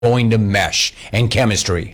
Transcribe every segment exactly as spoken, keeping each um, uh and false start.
going to mesh and chemistry?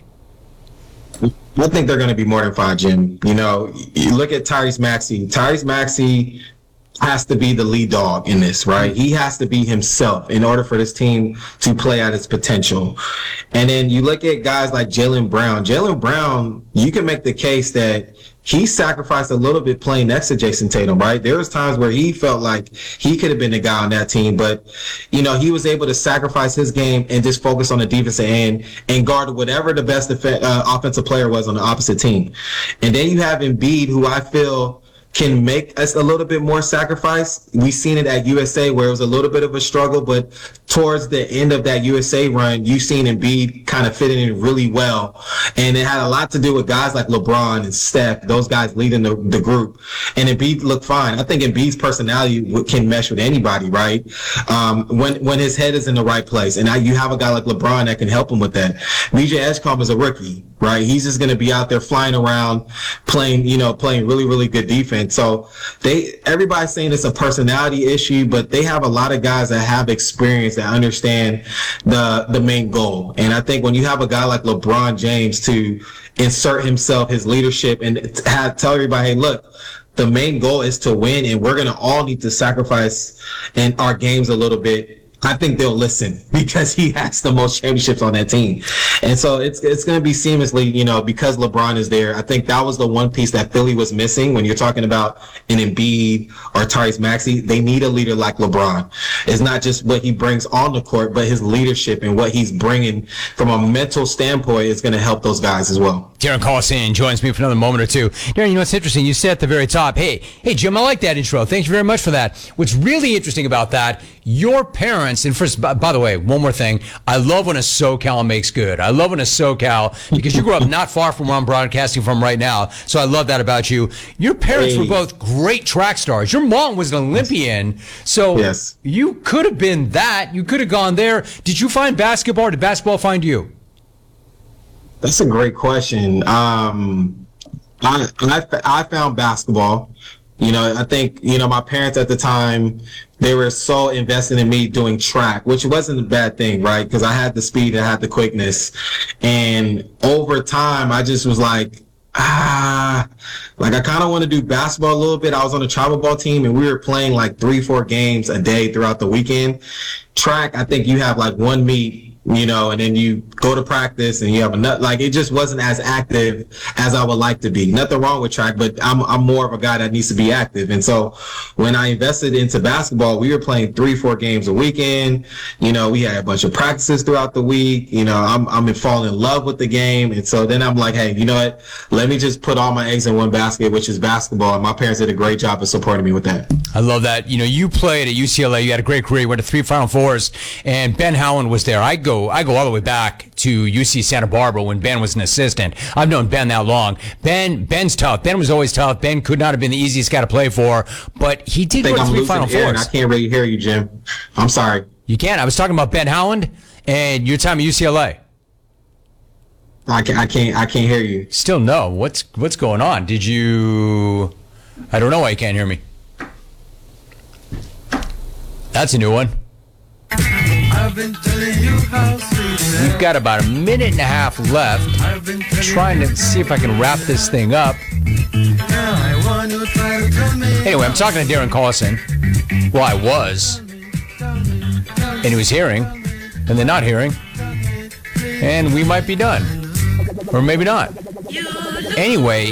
I think they're going to be more than fine, Jim. You know, you look at Tyrese Maxey. Tyrese Maxey has to be the lead dog in this, right? He has to be himself in order for this team to play at its potential. And then you look at guys like Jaylen Brown. Jaylen Brown, you can make the case that he sacrificed a little bit playing next to Jason Tatum, right? There was times where he felt like he could have been the guy on that team, but, you know, he was able to sacrifice his game and just focus on the defensive end and guard whatever the best def- uh, offensive player was on the opposite team. And then you have Embiid, who I feel can make us a little bit more sacrifice. We've seen it at U S A where it was a little bit of a struggle, but towards the end of that U S A run, you've seen Embiid kind of fit in really well. And it had a lot to do with guys like LeBron and Steph, those guys leading the, the group. And Embiid looked fine. I think Embiid's personality can mesh with anybody, right? Um, when when his head is in the right place. And now you have a guy like LeBron that can help him with that. B J Edgecombe is a rookie, right? He's just going to be out there flying around, playing, you know, playing really, really good defense. So they, everybody's saying it's a personality issue, but they have a lot of guys that have experience that understand the the main goal. And I think when you have a guy like LeBron James to insert himself, his leadership, and have, tell everybody, hey, look, the main goal is to win, and we're going to all need to sacrifice in our games a little bit. I think they'll listen because he has the most championships on that team. And so it's it's going to be seamlessly, you know, because LeBron is there. I think that was the one piece that Philly was missing when you're talking about an Embiid or Tyrese Maxey. They need a leader like LeBron. It's not just what he brings on the court, but his leadership and what he's bringing from a mental standpoint is going to help those guys as well. Darren Collison joins me for another moment or two. Darren, you know what's interesting? You said at the very top, hey, hey, Jim, I like that intro. Thank you very much for that. What's really interesting about that, your parents, and first, by, by the way, one more thing. I love when a SoCal makes good. I love when a SoCal, because you grew up not far from where I'm broadcasting from right now, so I love that about you. Your parents hey. were both great track stars. Your mom was an Olympian, so yes. You could have been that. You could have gone there. Did you find basketball, or did basketball find you? That's a great question. Um, I, I, I found basketball. You know, I think, you know, my parents at the time, they were so invested in me doing track, which wasn't a bad thing, right? Because I had the speed, I had the quickness. And over time, I just was like, ah, like I kind of want to do basketball a little bit. I was on a travel ball team and we were playing like three, four games a day throughout the weekend. Track, I think you have like one meet, you know, and then you go to practice and you have a nut. Like, it just wasn't as active as I would like to be. Nothing wrong with track, but I'm I'm more of a guy that needs to be active. And so when I invested into basketball, we were playing three, four games a weekend. You know, we had a bunch of practices throughout the week. You know, I'm I'm in falling in love with the game. And so then I'm like, hey, you know what? Let me just put all my eggs in one basket, which is basketball. And my parents did a great job of supporting me with that. I love that. You know, you played at U C L A. You had a great career. You went to three Final Fours, and Ben Howland was there. I go I go all the way back to U C Santa Barbara when Ben was an assistant. I've known Ben that long. Ben Ben's tough. Ben was always tough. Ben could not have been the easiest guy to play for, but he did I think go to I'm three losing Final air, Fours. and I can't really hear you, Jim. I'm sorry. You can't. I was talking about Ben Howland and your time at U C L A. I can't. I can't. I can't hear you. Still no. What's what's going on? Did you? I don't know why you can't hear me. That's a new one. I've been telling you how sweet. We've got about a minute and a half left. Trying to see if I can wrap this thing up. Anyway, I'm talking to Darren Collison. Well, I was. And he was hearing. And then not hearing. And we might be done. Or maybe not. Anyway,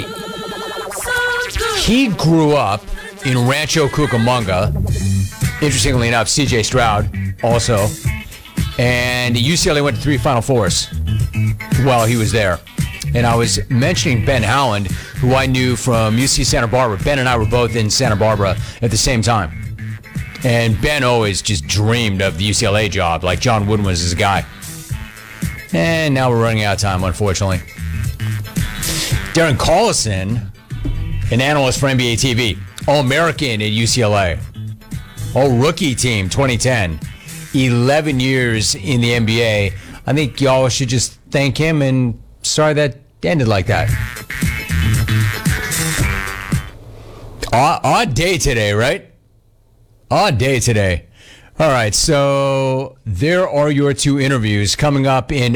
he grew up in Rancho Cucamonga. Interestingly enough, C J Stroud also. And U C L A went to three Final Fours while he was there. And I was mentioning Ben Howland, who I knew from U C Santa Barbara. Ben and I were both in Santa Barbara at the same time. And Ben always just dreamed of the U C L A job, like John Wooden was his guy. And now we're running out of time, unfortunately. Darren Collison, an analyst for N B A T V, All-American at U C L A. All-Rookie team, twenty ten. eleven years in the N B A. I think y'all should just thank him, and sorry that ended like that. Odd, odd day today, right? Odd day today. All right, so there are your two interviews coming up in